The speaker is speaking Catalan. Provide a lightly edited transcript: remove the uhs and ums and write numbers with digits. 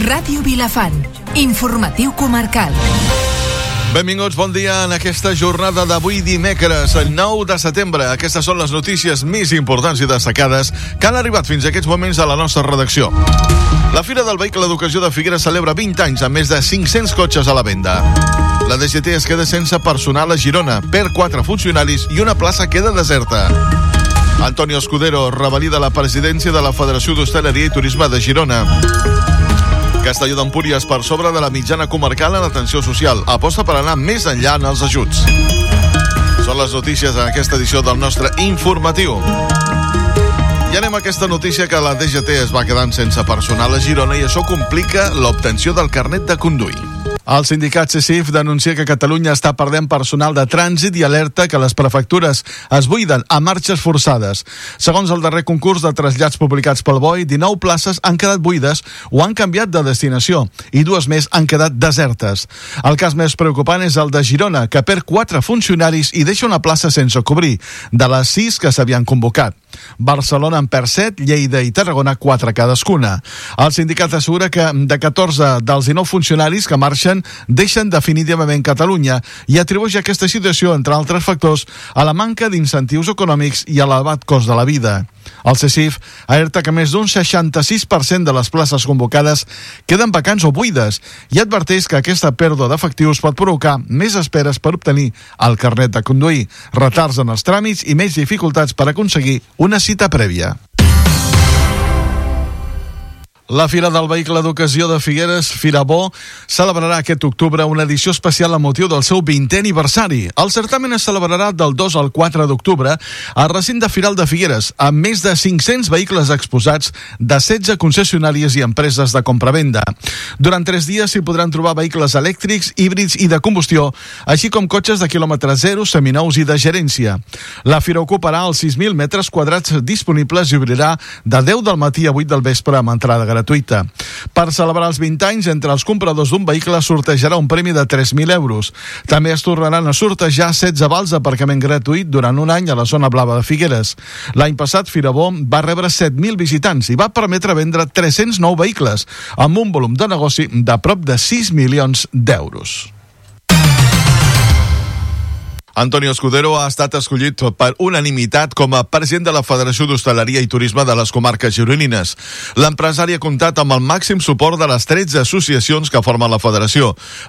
Ràdio Vilafant, informatiu comarcal. Benvinguts, bon dia en aquesta jornada d'avui dimecres, el 9 de setembre. Aquestes són les notícies més importants i destacades que han arribat fins a aquests moments a la nostra redacció. La Fira del Vehicle d'Ocasió de Figueres celebra 20 anys amb més de 500 cotxes a la venda. La DGT es queda sense personal a Girona, perd 4 funcionaris i una plaça queda deserta. Antonio Escudero revalida la presidència de la Federació d'Hostaleria i Turisme de Girona. Castelló d'Empúries per sobre de la mitjana comarcal en atenció social. Aposta per anar més enllà en els ajuts. Són les notícies en aquesta edició del nostre informatiu. I anem a aquesta notícia que la DGT es va quedant sense personal a Girona i això complica l'obtenció del carnet de conduir. El sindicat CECIF denuncia que Catalunya està perdent personal de trànsit i alerta que les prefectures es buiden a marxes forçades. Segons el darrer concurs de trasllats publicats pel BOI, 19 places han quedat buides o han canviat de destinació i 2 més han quedat desertes. El cas més preocupant és el de Girona, que perd 4 funcionaris i deixa una plaça sense cobrir, de les 6 que s'havien convocat. Barcelona en perd 7, Lleida i Tarragona 4 cadascuna. El sindicat assegura que de 14 dels 19 funcionaris que marxen deixen definitivament Catalunya i atribueix aquesta situació, entre altres factors, a la manca d'incentius econòmics i a l'elevat cost de la vida. El CECIF alerta que més d'un 66% de les places convocades queden vacants o buides i adverteix que aquesta pèrdua d'efectius pot provocar més esperes per obtenir el carnet de conduir, retards en els tràmits i més dificultats per aconseguir una cita prèvia. La Fira del Vehicle d'Ocasió de Figueres, Firabó, celebrarà aquest octubre una edició especial amb motiu del seu 20è aniversari. El certamen es celebrarà del 2 al 4 d'octubre al recinte Firal de Figueres, amb més de 500 vehicles exposats de 16 concessionàries i empreses de compravenda. Durant 3 dies s'hi podran trobar vehicles elèctrics, híbrids i de combustió, així com cotxes de quilòmetre zero, seminous i de gerència. La Fira ocuparà els 6.000 metres quadrats disponibles i obrirà de 10 del matí a 8 del vespre amb entrada gratuïta. Per celebrar els 20 anys, entre els compradors d'un vehicle sortejarà un premi de 3.000 euros. També es tornaran a sortejar 16 vals d'aparcament gratuït durant un any a la zona blava de Figueres. L'any passat, Firabó va rebre 7.000 visitants i va permetre vendre 309 vehicles, amb un volum de negoci de prop de 6 milions d'euros. Antonio Escudero ha estat escollit per unanimitat com a president de la Federació d'Hostaleria i Turisme de les comarques gironines. L'empresari ha comptat amb el màxim suport de les 13 associacions que formen la federació.